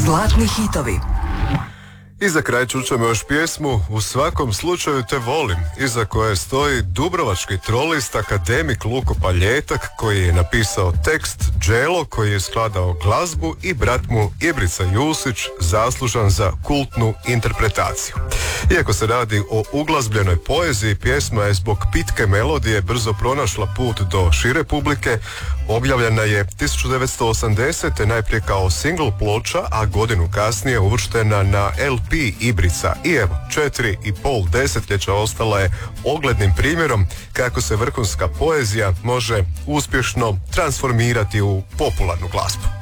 Zlatni hitovi. I za kraj čućemo još pjesmu U svakom slučaju te volim, iza koje stoji dubrovački trolist akademik Luko Paljetak, koji je napisao tekst, Đelo koji je skladao glazbu i brat mu Ibrica Jusić, zaslužan za kultnu interpretaciju. Iako se radi o uglazbljenoj poeziji, pjesma je zbog pitke melodije brzo pronašla put do šire publike. Objavljena je 1980. najprije kao single ploča, a godinu kasnije uvrštena na LP Ibrica. I evo, 4,5 desetljeća ostala je oglednim primjerom kako se vrhunska poezija može uspješno transformirati u popularnu glazbu.